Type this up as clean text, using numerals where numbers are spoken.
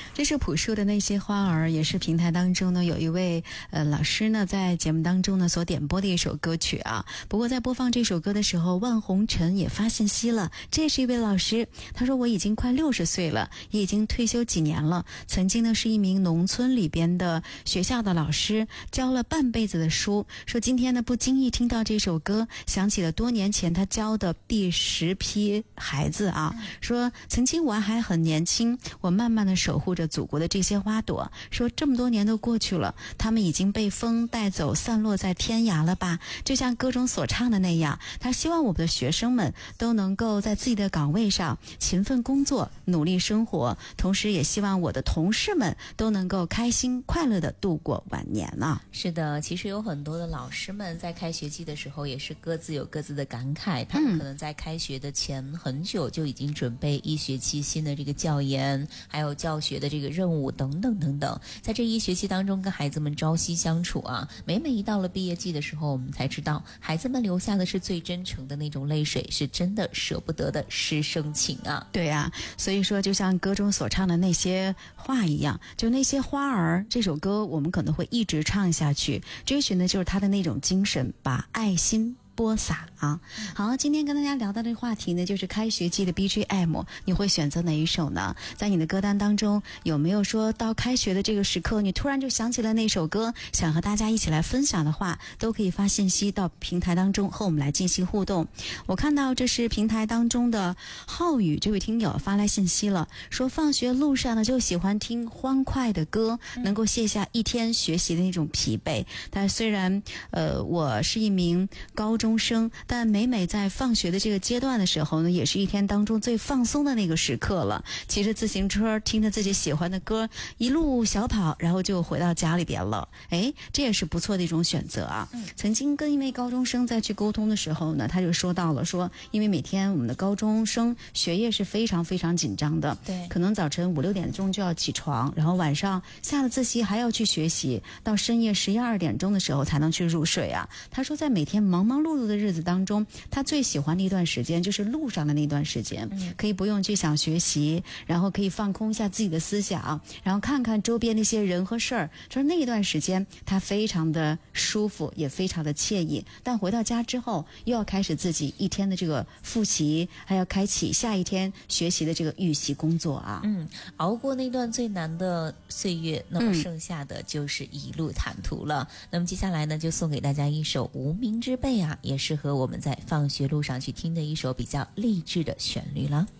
这是朴树的那些花儿，也是平台当中呢有一位老师呢在节目当中呢所点播的一首歌曲啊。不过在播放这首歌的时候，万红尘也发信息了，这是一位老师，他说我已经快60岁了，也已经退休几年了，曾经呢是一名农村里边的学校的老师，教了半辈子的书，说今天呢不经意听到这首歌，想起了多年前他教的第10批孩子啊，说曾经我还很年轻，我慢慢的守护着祖国的这些花朵，说这么多年都过去了，他们已经被风带走，散落在天涯了吧，就像歌中所唱的那样，他希望我们的学生们都能够在自己的岗位上勤奋工作，努力生活，同时也希望我的同事们都能够开心快乐的度过晚年啊。 是的，其实有很多的老师们在开学季的时候也是各自有各自的感慨，他们可能在开学的前很久就已经准备一学期新的这个教研，还有教学的这个任务等等等等，在这一学期当中跟孩子们朝夕相处啊，每一到了毕业季的时候，我们才知道孩子们留下的是最真诚的那种泪水，是真的舍不得的师生情啊。 对啊，所以说就像歌中所唱的那些话一样，就那些花儿这首歌我们可能会一直唱下去，追寻的就是他的那种精神，把爱心播撒啊。好，今天跟大家聊到的话题呢，就是开学季的 BGM， 你会选择哪一首呢？在你的歌单当中有没有说到开学的这个时刻，你突然就想起了那首歌，想和大家一起来分享的话，都可以发信息到平台当中和我们来进行互动。我看到这是平台当中的浩宇这位听友发来信息了，说放学路上呢就喜欢听欢快的歌，能够卸下一天学习的那种疲惫。但虽然我是一名高中生，但每在放学的这个阶段的时候呢，也是一天当中最放松的那个时刻了。骑着自行车，听着自己喜欢的歌，一路小跑，然后就回到家里边了。哎，这也是不错的一种选择啊。曾经跟一位高中生在去沟通的时候呢，他就说到了说，因为每天我们的高中生学业是非常非常紧张的， 对， 可能早晨5、6点钟就要起床，然后晚上下了自习还要去学习，到深夜11、12点钟的时候才能去入睡啊。他说在每天忙忙碌碌的日子当中，他最喜欢的一段时间就是路上的那段时间，可以不用去想学习，然后可以放空一下自己的思想，然后看看周边那些人和事儿，就是那一段时间他非常的舒服，也非常的惬意。但回到家之后，又要开始自己一天的这个复习，还要开启下一天学习的这个预习工作啊。 熬过那段最难的岁月，那么剩下的就是一路坦途了。那么接下来呢，就送给大家一首《无名之辈》啊，也适合我们在放学路上去听的一首比较励志的旋律了。